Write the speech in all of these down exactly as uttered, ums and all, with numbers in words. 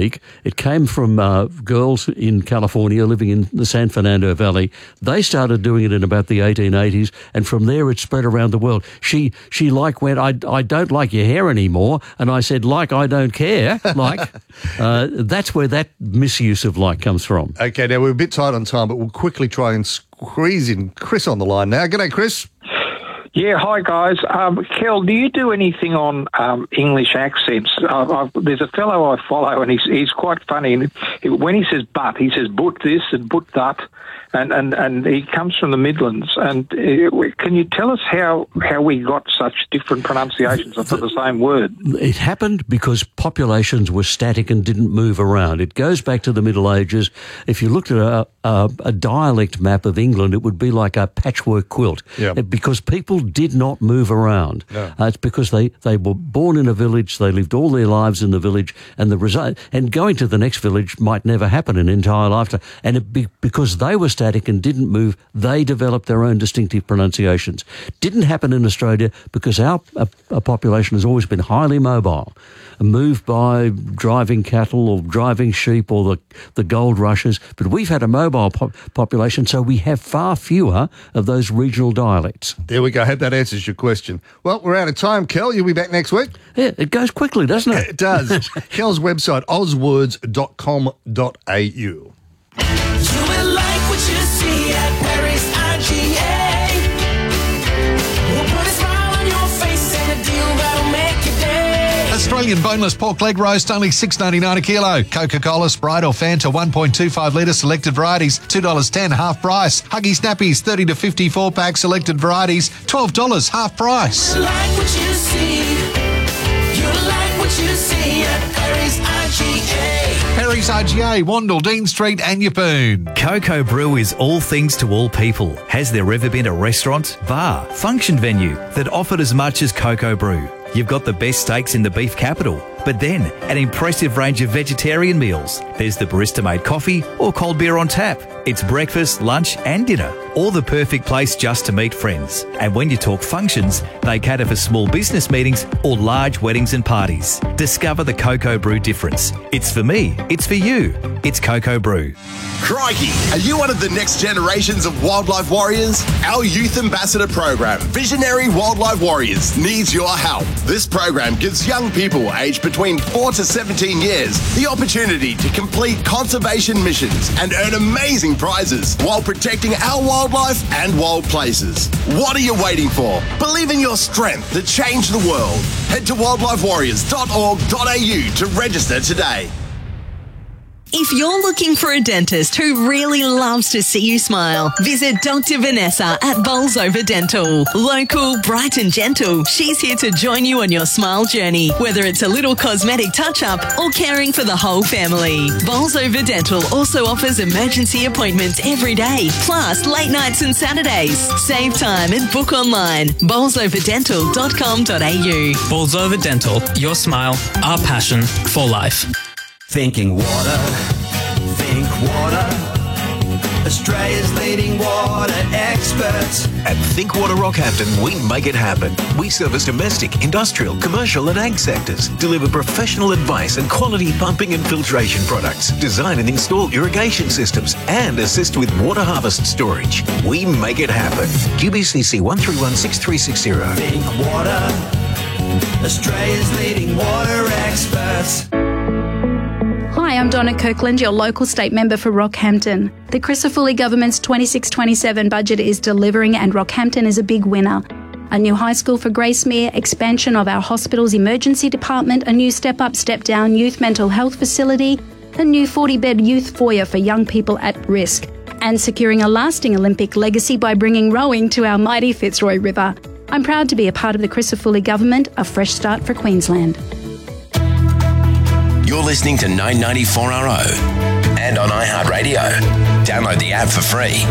speak. It came from uh, girls in California living in the San Fernando Valley. They started doing it in about the eighteen eighties, and from there it spread around the world. She she like went, I, I don't like your hair anymore, and I said, like I don't care. Like, uh, that's where that misuse of like comes from. Okay, now we're a bit tight on time, but we'll quickly try and squeeze in Chris on the line now. G'day, Chris. Yeah, hi guys. Um, Kel, do you do anything on um, English accents? Uh, I've, there's a fellow I follow, and he's he's quite funny. And he, when he says "but," he says "but this" and "but that," and, and, and he comes from the Midlands. And uh, can you tell us how how we got such different pronunciations for the same word? It happened because populations were static and didn't move around. It goes back to the Middle Ages. If you looked at a, a, a dialect map of England, it would be like a patchwork quilt. Yeah. Because people did not move around. No. Uh, it's because they, they were born in a village, they lived all their lives in the village, and the result, and going to the next village might never happen an entire lifetime. And it be, because they were static and didn't move, they developed their own distinctive pronunciations. Didn't happen in Australia because our, our, our population has always been highly mobile, moved by driving cattle or driving sheep or the, the gold rushes. But we've had a mobile po- population, so we have far fewer of those regional dialects. There we go. I hope that answers your question. Well, we're out of time, Kel. You'll be back next week. Yeah, it goes quickly, doesn't it? It does. Kel's website, oz words dot com dot a u. You will like what you see at Perry's I G A. We'll put a smile on your face and a deal that'll make your day. Australian boneless pork leg roast, only six dollars ninety-nine a kilo. Coca-Cola, Sprite or Fanta, one point two five litre selected varieties, two dollars ten half price. Huggy Snappies, thirty to fifty-four pack selected varieties, twelve dollars half price. You like what you see. You like what you see at Perry's I G A. Perry's I G A, Wandle, Dean Street and Yeppoon. Coco Brew is all things to all people. Has there ever been a restaurant, bar, function venue that offered as much as Coco Brew? You've got the best steaks in the beef capital, but then an impressive range of vegetarian meals. There's the barista-made coffee or cold beer on tap. It's breakfast, lunch and dinner. All the perfect place just to meet friends. And when you talk functions, they cater for small business meetings or large weddings and parties. Discover the Coco Brew difference. It's for me. It's for you. It's Coco Brew. Crikey, are you one of the next generations of wildlife warriors? Our Youth Ambassador program, Visionary Wildlife Warriors, needs your help. This program gives young people aged between four to seventeen years the opportunity to complete conservation missions and earn amazing prizes while protecting our wildlife and wild places. What are you waiting for? Believe in your strength to change the world. Head to wildlife warriors dot org dot a u to register today. If you're looking for a dentist who really loves to see you smile, visit Doctor Vanessa at Bolsover Dental. Local, bright and gentle, she's here to join you on your smile journey, whether it's a little cosmetic touch-up or caring for the whole family. Bolsover Dental also offers emergency appointments every day, plus late nights and Saturdays. Save time and book online. bolsover dental dot com dot a u. Bolsover Dental, your smile, our passion for life. Thinking water, think water. Australia's leading water experts. At Think Water Rockhampton, we make it happen. We service domestic, industrial, commercial and ag sectors, deliver professional advice and quality pumping and filtration products, design and install irrigation systems, and assist with water harvest storage. We make it happen. Q B C C one three one six three six zero. Think water, Australia's leading water experts. Hi, I'm Donna Kirkland, your local state member for Rockhampton. The Crisafulli government's twenty-six twenty-seven budget is delivering and Rockhampton is a big winner. A new high school for Gracemere, expansion of our hospital's emergency department, a new step-up, step-down youth mental health facility, a new forty-bed youth foyer for young people at risk, and securing a lasting Olympic legacy by bringing rowing to our mighty Fitzroy River. I'm proud to be a part of the Crisafulli government, a fresh start for Queensland. You're listening to nine ninety-four R O and on iHeartRadio. Download the app for free.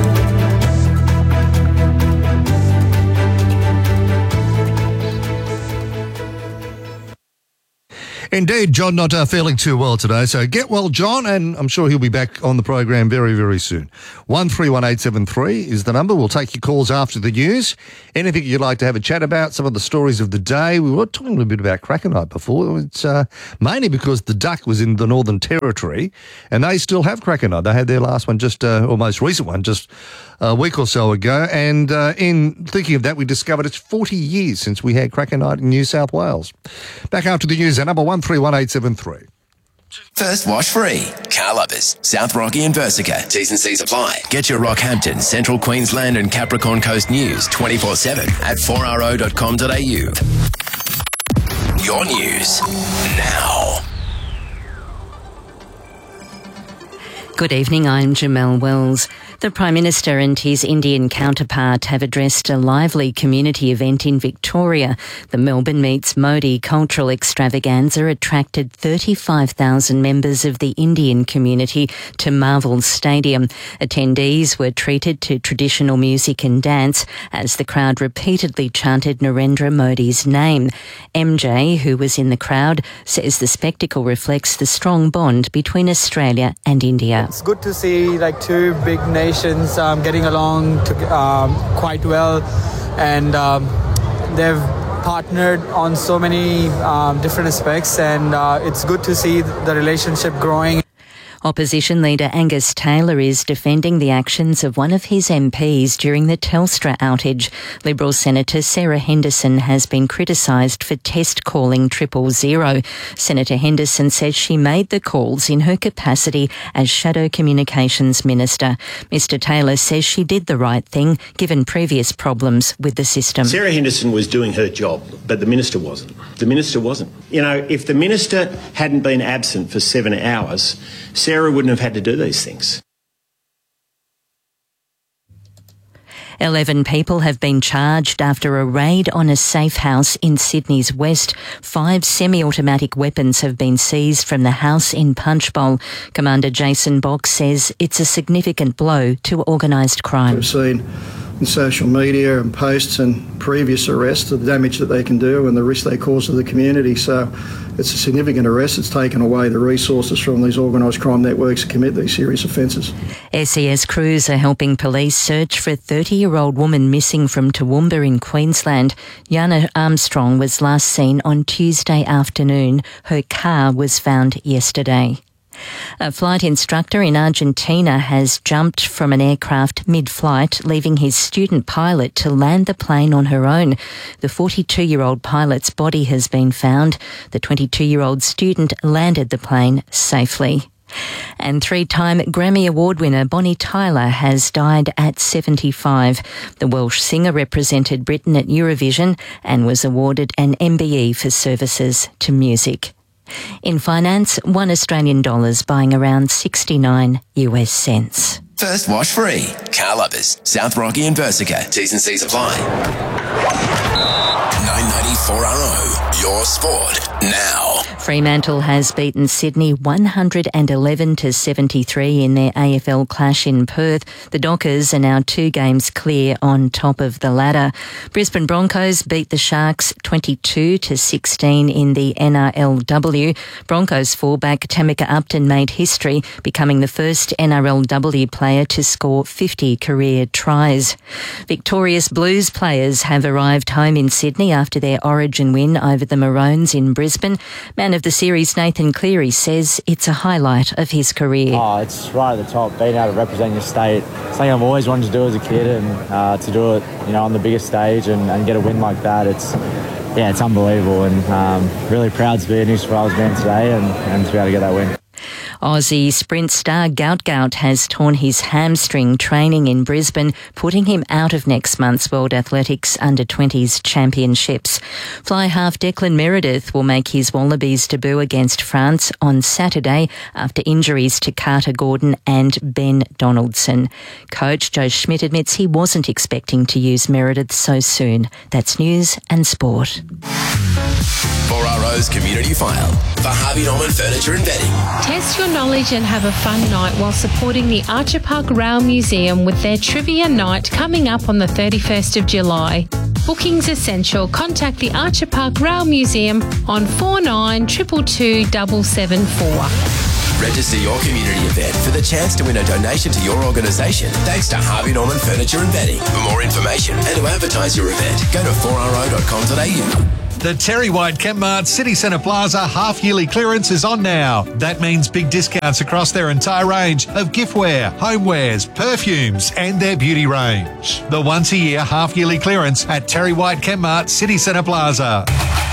Indeed, John not uh, feeling too well today, so get well, John, and I'm sure he'll be back on the program very, very soon. one three one eight seven three is the number. We'll take your calls after the news. Anything you'd like to have a chat about, some of the stories of the day. We were talking a little bit about Crackanite before. It's uh, mainly because the Duck was in the Northern Territory, and they still have Crackanite. They had their last one just, uh, or most recent one, just a week or so ago, and uh, in thinking of that, we discovered it's forty years since we had Crackanite in New South Wales. Back after the news, our number one three one eight seven three. First wash free. Car lovers, South Rocky and Versica. T's and C's apply. Get your Rockhampton, Central Queensland and Capricorn Coast news twenty-four seven at four r o dot com dot a u. Your news now. Good evening, I'm Jamelle Wells. The Prime Minister and his Indian counterpart have addressed a lively community event in Victoria. The Melbourne Meets Modi cultural extravaganza attracted thirty-five thousand members of the Indian community to Marvel Stadium. Attendees were treated to traditional music and dance as the crowd repeatedly chanted Narendra Modi's name. M J, who was in the crowd, says the spectacle reflects the strong bond between Australia and India. It's good to see like two big nations Um, getting along to, um, quite well, and um, they've partnered on so many um, different aspects, and uh, it's good to see the relationship growing. Opposition leader Angus Taylor is defending the actions of one of his M Ps during the Telstra outage. Liberal Senator Sarah Henderson has been criticised for test calling triple zero. Senator Henderson says she made the calls in her capacity as Shadow Communications Minister. Mister Taylor says she did the right thing, given previous problems with the system. Sarah Henderson was doing her job, but the Minister wasn't. The Minister wasn't. You know, if the Minister hadn't been absent for seven hours, Sarah wouldn't have had to do these things. Eleven people have been charged after a raid on a safe house in Sydney's west. Five semi-automatic weapons have been seized from the house in Punchbowl. Commander Jason Box says it's a significant blow to organised crime. We've seen in social media and posts and previous arrests the damage that they can do and the risk they cause to the community. So it's a significant arrest. It's taken away the resources from these organised crime networks to commit these serious offences. S E S crews are helping police search for a thirty-year-old woman missing from Toowoomba in Queensland. Yana Armstrong was last seen on Tuesday afternoon. Her car was found yesterday. A flight instructor in Argentina has jumped from an aircraft mid-flight, leaving his student pilot to land the plane on her own. The forty-two-year-old pilot's body has been found. The twenty-two-year-old student landed the plane safely. And three-time Grammy Award winner Bonnie Tyler has died at seventy-five. The Welsh singer represented Britain at Eurovision and was awarded an M B E for services to music. In finance, one Australian dollar's buying around sixty-nine U S cents. First wash free. Car lovers, South Rocky and Versica. T's and C's apply. nine ninety-four R O, your sport now. Fremantle has beaten Sydney one hundred eleven to seventy-three in their A F L clash in Perth. The Dockers are now two games clear on top of the ladder. Brisbane Broncos beat the Sharks twenty-two to sixteen in the N R L W. Broncos fullback Tamika Upton made history, becoming the first N R L W player to score fifty career tries. Victorious Blues players have arrived home in Sydney after their Origin win over the Maroons in Brisbane. Man of the series Nathan Cleary says it's a highlight of his career. Oh, it's right at the top, being able to represent your state. Something I've always wanted to do as a kid, and uh, to do it, you know, on the biggest stage and, and get a win like that, it's yeah, it's unbelievable, and um, really proud to be a New South Wales man today and, and to be able to get that win. Aussie sprint star Gout Gout has torn his hamstring training in Brisbane, putting him out of next month's World Athletics under twenties Championships. Fly half Declan Meredith will make his Wallabies debut against France on Saturday after injuries to Carter Gordon and Ben Donaldson. Coach Joe Schmidt admits he wasn't expecting to use Meredith so soon. That's news and sport. four R O's Community File for Harvey Norman Furniture and Bedding. Test your knowledge and have a fun night while supporting the Archer Park Rail Museum with their Trivia Night coming up on the thirty-first of July. bookings essential. Contact the Archer Park Rail Museum on four nine two two two seven seven four. Register your community event for the chance to win a donation to your organisation thanks to Harvey Norman Furniture and Bedding. For more information and to advertise your event, go to four r o dot com dot a u. The Terry White Kmart City Centre Plaza half-yearly clearance is on now. That means big discounts across their entire range of giftware, homewares, perfumes and their beauty range. The once-a-year half-yearly clearance at Terry White Kmart City Centre Plaza.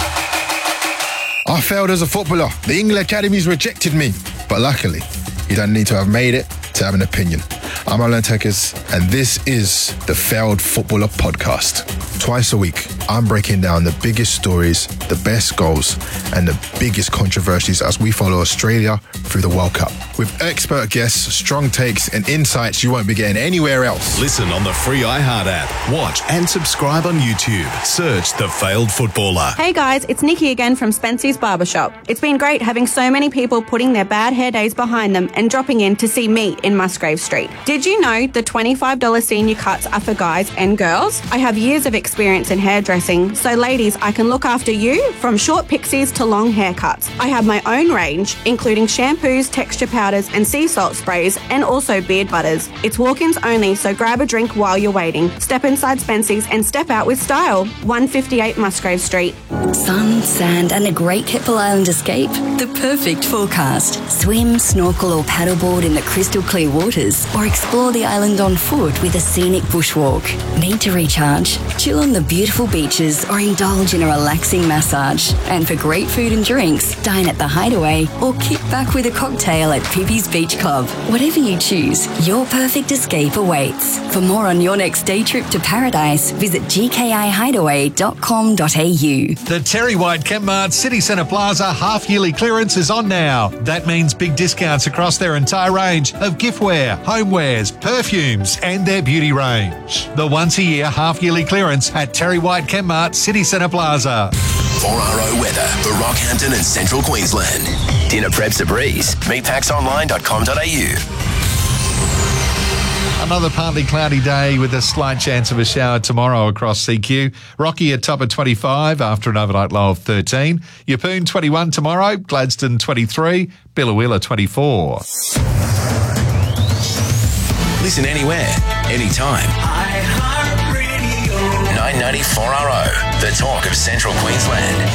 I failed as a footballer. The England Academies rejected me. But luckily, you don't need to have made it to have an opinion. I'm Alan Tekers, and this is the Failed Footballer Podcast. Twice a week, I'm breaking down the biggest stories, the best goals, and the biggest controversies as we follow Australia through the World Cup. With expert guests, strong takes, and insights you won't be getting anywhere else. Listen on the free iHeart app. Watch and subscribe on YouTube. Search The Failed Footballer. Hey guys, it's Nikki again from Spency's Barbershop. It's been great having so many people putting their bad hair days behind them and dropping in to see me in Musgrave Street. Did you know the twenty-five dollars senior cuts are for guys and girls? I have years of experience in hairdressing, so ladies, I can look after you from short pixies to long haircuts. I have my own range, including shampoos, texture powders and sea salt sprays, and also beard butters. It's walk-ins only, so grab a drink while you're waiting. Step inside Spency's and step out with style. one fifty-eight Musgrave Street. Sun, sand and a great Keppel Island escape. The perfect forecast. Swim, snorkel or paddleboard in the crystal clear waters, or explore the island on foot with a scenic bushwalk. Need to recharge? Chill on the beautiful beaches or indulge in a relaxing massage. And for great food and drinks, dine at the Hideaway or kick back with a cocktail at Pippi's Beach Club. Whatever you choose, your perfect escape awaits. For more on your next day trip to paradise, visit g k i hideaway dot com dot a u. The Terry White Kmart City Centre Plaza half-yearly clearance is on now. That means big discounts across their entire range of giftware, homewares, perfumes and their beauty range. The once-a-year half-yearly clearance at Terry White Kmart City Centre Plaza. four R O weather for Rockhampton and Central Queensland. Dinner prep's a breeze. meet packs online dot com dot a u. Another partly cloudy day with a slight chance of a shower tomorrow across C Q. Rocky at top of twenty-five after an overnight low of thirteen. Yeppoon twenty-one tomorrow. Gladstone twenty-three. Billawheeler twenty-four. Listen anywhere, anytime. nine ninety-four R O, the talk of Central Queensland.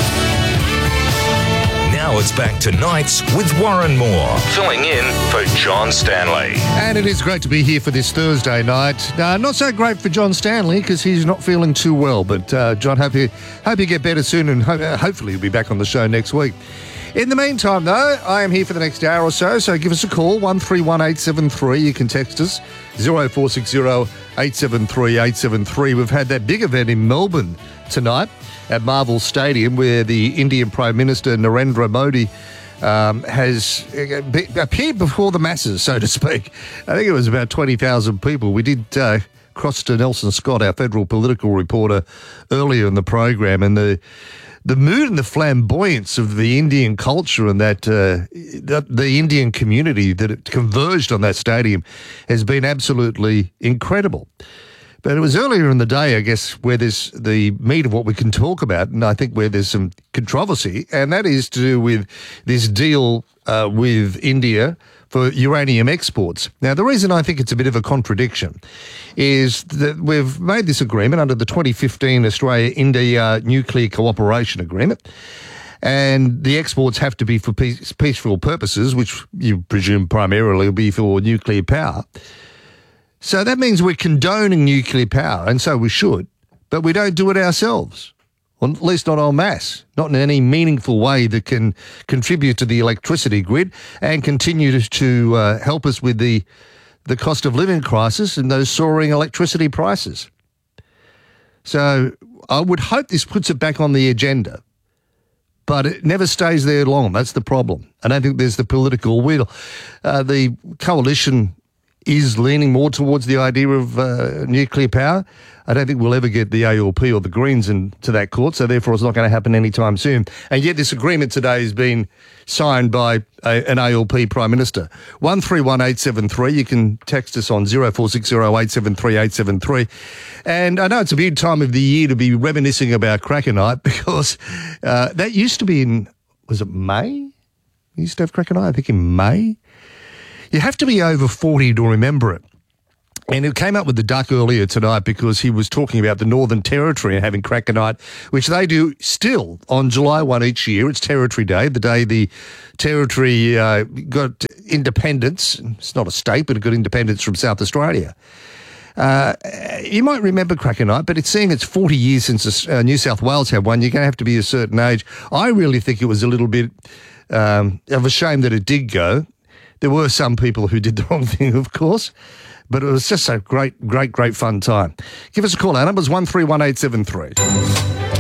Now it's back to Nights with Warren Moore, filling in for John Stanley. And it is great to be here for this Thursday night. Uh, not so great for John Stanley because he's not feeling too well. But uh, John, hope you, hope you get better soon and ho- hopefully you'll be back on the show next week. In the meantime, though, I am here for the next hour or so, so give us a call, one three one eight seven three. You can text us, zero four six zero eight seven three eight seven three. We've had that big event in Melbourne tonight at Marvel Stadium where the Indian Prime Minister Narendra Modi um, has appeared before the masses, so to speak. I think it was about twenty thousand people. We did uh, cross to Nelson Scott, our federal political reporter, earlier in the program, and the the mood and the flamboyance of the Indian culture and that, uh, that the Indian community that it converged on that stadium has been absolutely incredible. But it was earlier in the day, I guess, where there's the meat of what we can talk about, and I think where there's some controversy, and that is to do with this deal uh, with India for uranium exports. Now, the reason I think it's a bit of a contradiction is that we've made this agreement under the twenty fifteen Australia-India Nuclear Cooperation Agreement, and the exports have to be for peace, peaceful purposes, which you presume primarily will be for nuclear power. So that means we're condoning nuclear power, and so we should, but we don't do it ourselves. Well, at least not en masse, not in any meaningful way that can contribute to the electricity grid and continue to, to uh, help us with the, the cost of living crisis and those soaring electricity prices. So I would hope this puts it back on the agenda, but it never stays there long. That's the problem. I don't think there's the political will. Uh, the coalition is leaning more towards the idea of uh, nuclear power. I don't think we'll ever get the A L P or the Greens into that court, so therefore it's not going to happen anytime soon. And yet this agreement today has been signed by a, an A L P Prime Minister. one three one eight seven three. You can text us on zero four six zero eight seven three eight seven three. And I know it's a big time of the year to be reminiscing about Cracker Night because uh, that used to be in, was it May? You used to have Cracker Night, I think in May. You have to be over forty to remember it. And it came up with the Duck earlier tonight because he was talking about the Northern Territory and having Cracker Night, which they do still on July first each year. It's Territory Day, the day the Territory uh, got independence. It's not a state, but it got independence from South Australia. Uh, you might remember Cracker Night, but it's seeing it's forty years since uh, New South Wales had one. You're going to have to be a certain age. I really think it was a little bit um, of a shame that it did go. There were some people who did the wrong thing, of course. But it was just a great, great, great fun time. Give us a call. Our number's one three one eight seven three.